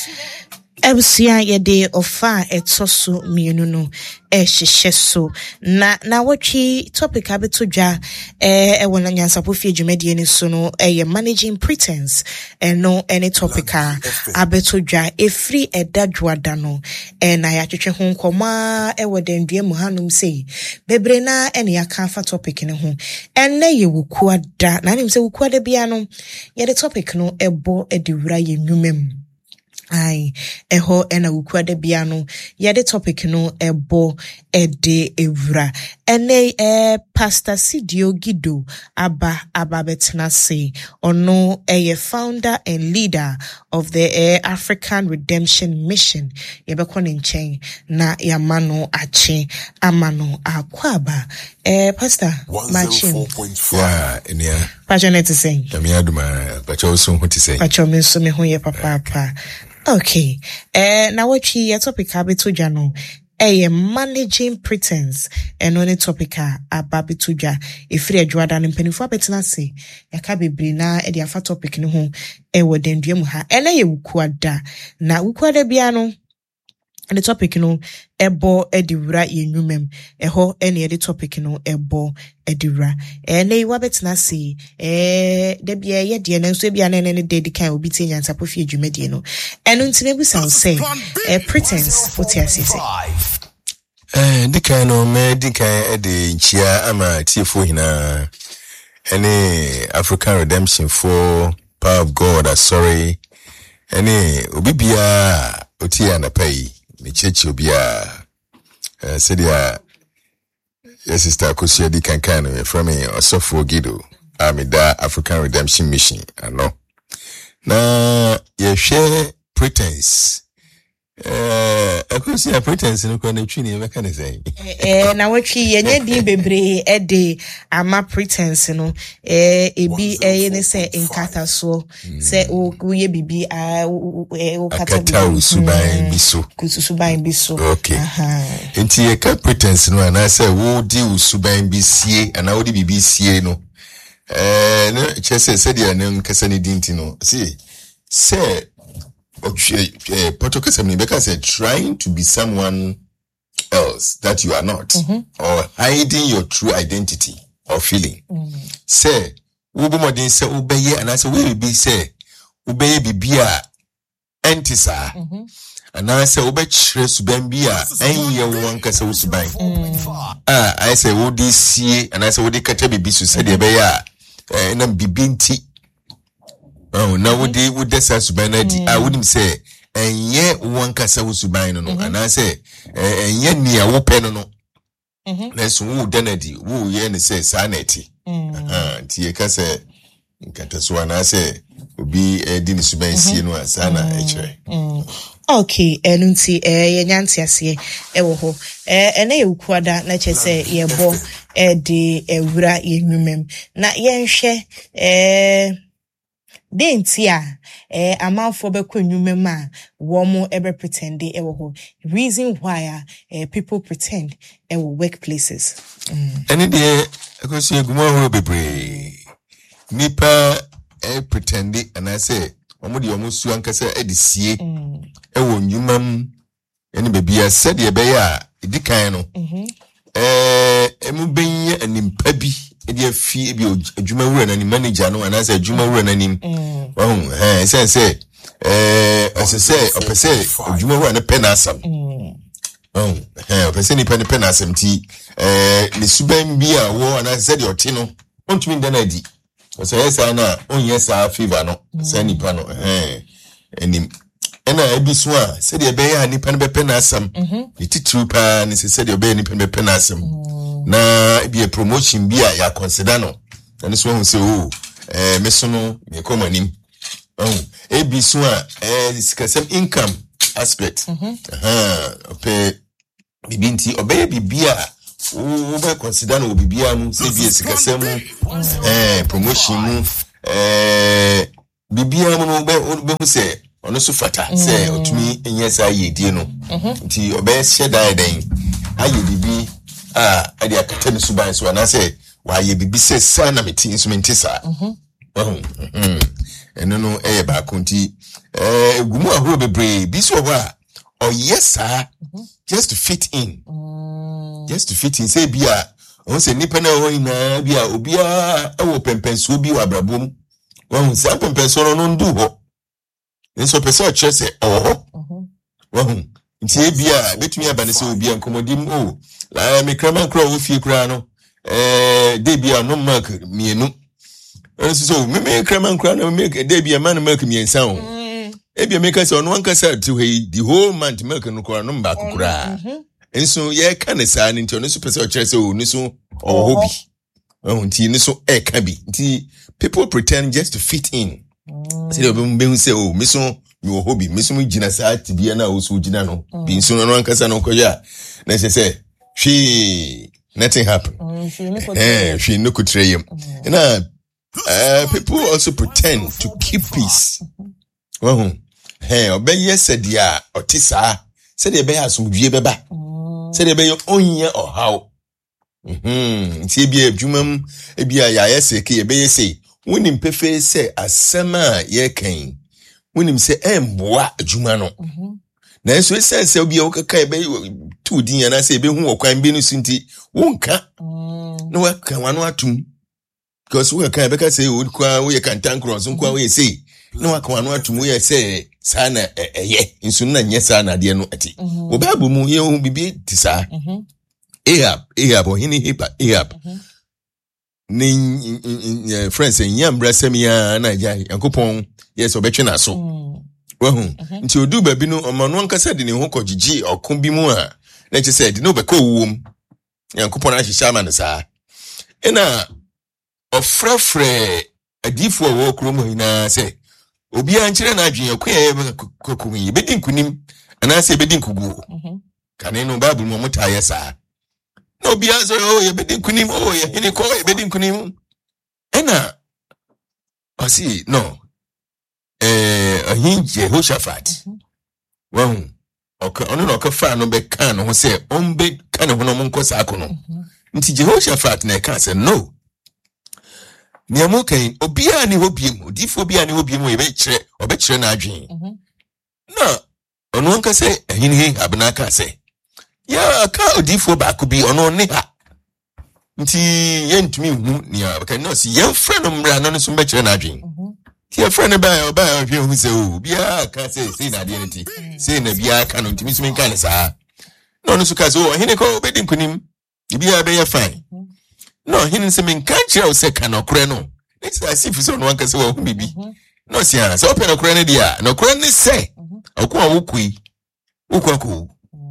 Ebusia yede ofa etoso mienu no ehyeso na wachi topic abeto dwa wona nyansapo fie dwumade ni so no managing pretense no any topic abeto dwa efri edadwada no na ya twetwe ho nkoma wodendua mu hanum sei bebre na ene aka fa topic ne ho enne ye wukuada na nim se wukuada bia no ye topic no ebo ediwura ye nwumem ai eho ena wukuada bia no yede topic no ebo ede ewura ene Pastor Sidio Gido aba betna se ono founder and leader of the African Redemption Mission yebekon nchen na yamano ache amano akwaba Pastor Machin yeah enia pajonet say yamiaduma pacho so ho ti say pacho me so me ho ye papa. Okay. Now what your topic abeto dwa no managing pretense and on a topic ababeto dwa efri adwada no mpanifo abetena se yaka bebre na e dia fa topic no ho wodendua mu ha ene ye wukuada na wukuada bia no the topic no ebo ediwura yenwumem eho ene the topic no ebo ediwura ene wabetena se de bia ye de na nso bia na ne de kan obi tie nyansapo fie dwumade no eno ntine bu san say pretense what you say the kind of medical de nchia ama tiefo hina ene African Redemption for Power of God sorry ene obi bia otia na pay me chechi obia said ya yes sister Kosia di kankan from me Osofo Gido amida African Redemption Mission ano na ye share pretense Kosia pretense no kwa na twini e meka ne say na watwi yenye di bebre de ama pretense no ebi ne say inkata so say wo ye bibi wo kata usuban biso kusuban biso okay enti ye ka pretense no na say wo di usuban bisie ana wo di bibi sie no na chese say dia ne nkasa ne dinti no see say because trying to be someone else that you are not, or hiding your true identity or feeling. Say, ubumodin say ubeye, and I say we be say ubeye bibia entisa, and I say ube chre subembia enye wankasa usubai. I say udi see, and I say udi kate bibisu say de beya, na bibinti. Oh, now would desa subanadi I wouldn't say and ye one kasa usubino no and I say and ye near whoopeno no let's woo denedy woo yen say sanity tia kasa Kataswana say be a dinner subansi no sana okay enunti yenyanti ase ewo ho ene ye ukwada na che say ye bo de ewura yenwumem na yenhwe dentia amanfo bekwanwumem a wo mo ebe pretend ewo ho reason why people pretend ewo workplaces any day because you go more bebre nipa pretend and I say omo de omo su ankasa edisie ewo nwumam ene bebia said ye be ya edikan no emu benye animpa bi e fi bi adwuma wura na ni manager no and I say adwuma wura na nim say opese adwuma wura na penasam opese ni penasam ti ni suban bi a wo and I said your ti no ontumi ndanadi so yes na onye sa favor no say ni pa no enim ena ebiso a said ye be ya ni pa no be penasam ni titru pa ni said ye be ni pa be penasam na be a promotion bi a ya consider no and so who say meso no me come anim ebiso a sikasem income aspect pe bibinti obey bibia wo be consider no bibia mu say bi sikasem promotion mu bibia mu no be say ono so fata say otumi enyesa yedie no nti obey sheda den aye bibi ade akatani suban so na say wa ye bibi say sana meti instrument sa eno no ba konti gumu ahoro bebre bi so wa or yes sir just to fit in say bia on say nipa na ho ina bia obia e wo pempenso bi wa brabom won say pempenso no ndu ho nso pese o chese won nti bia betumi abane se obia nkomodim la me kraman kra wo fie kra no de bia no mark mienu so me kraman kra no make de bia man mark miensa o ebia make say ono anka say to the whole month milk no kra no mba kra enso ye ka ne saa nti ono so pese o kire say o ni so o hobby nti ni so e ka bi nti people pretend just to fit in say be say o me so me hobby me so gina saa tibia na o so gina no bi nso no anka say no koya na say nothing happen she no could try him people also pretend to keep peace obey said ya otisa said e be asomdwie beba said e be onye ohaw nti bia adwumam e bia ya yeseke e be yese wonim pefe se asema ye kan wonim se emboa adwuma no na so sense obi o kaka e be tu din ya na se be hu okwan bi no sunti wonka no waka wano atum because we kan be ka say o kwa we kan tankros nkwa we say no waka wano atum we say sana eye nsu na nye sana de no ati wo bible mu ye hu bibi ti sa Ahab o hini hipa Ahab ni friends nyambra semia na ja yankopon yes obetwe na so wahu nti odu ba bi no omano nkasa de ne ho kogigi okon bi mu a na che said no be ko wuom yankopon a hihya ma ne saa ena ofrefre adifo wo kromo hina se obi ankyere na adwen yakwa kokumi bedin kunim ana se bedin kugu kane no bible mu mutaye saa no bi azo ye bedin kunim ye hini ko ye bedin kunim ena osi no ahin Jehoshaphat wahu ono no ka fa no be kan no se on be kan ho no monko sa akono nti Jehoshaphat na ka se no niamu kan obia ni hobiem odifo bia ni hobiem ye be kire obekire na adwen na ono nka se ahin abna ka se ya ka odifo ba ko bi ono ne ha nti yentumi hu nia ka no se yemfra no mra no so be kire na adwen your friend about you say bia ka say na de nti say na bia ka no ntimi sumi kan sa no no so ka so hine ko bedin kunim bia be ya fine no hine se men kan kire say kan okre no it's as if so no wan ka say wo bibi no sia so open okre ne dia no okre ne say okwa wukui ukwaku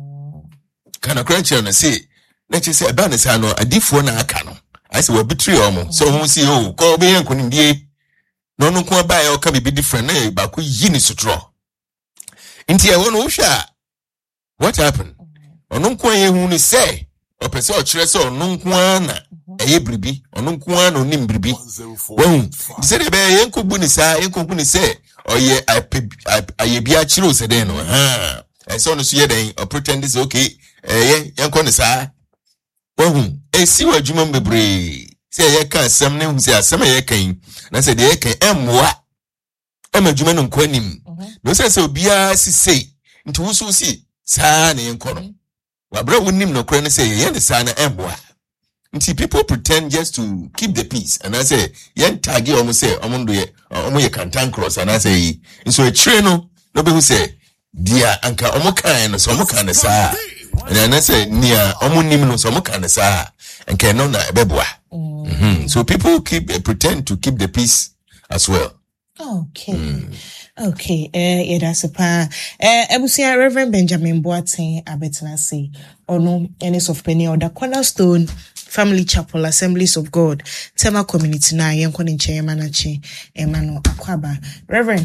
kan okre kire no say na che say aba ne sa no adifo na aka no I say we betray omo so hu see ko be yan kunim die no no kwa ba ya ka be different na ba ko yini sutro nti e wono hwa what happened ono kwa ye hu ni say o pese o kire say ono kwa na eye bribi ono kwa na onim bribi won say de be ye nkobu ni sa ye nkobu ni say o ye aye bia kire o se den no e so no so ye den o pretend is okay ye nko ni sa won e si wa djuma mbebre say ye kan asem ne hu say asem ye kan na say de ye kan emwa emadwuma no nkwanim no say obia si say nti wusu si saa na ye nkono wabra wonim no kora ne say ye ne saa na emwa nti people pretend just to keep the peace and I say yen tagi omo say omo do ye omo ye kantan cross and I say so e kire no be hu say dia anka omo kan no so omo kan saa and I say nia omo nim no so omo kan saa anka no na ebeboa so people pretend to keep the peace as well. Okay. Okay. Yeah, that's a pa. Ebusia Reverend Benjamin Boateng Abetenase. Ono Enes of Penny or the Cornerstone Family Chapel Assemblies of God. Tema Community na yenkon in Chemanachi Emmanuel Akwaba. Reverend.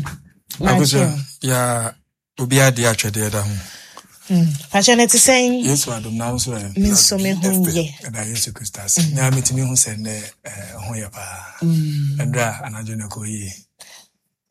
Yeah, Ubia dia chede da hu. Passionate saying yes wa dum na so min so me hu ye na Yesu Christus na metimi hu se ne hu ye pa. Andra anajo ne ko yi.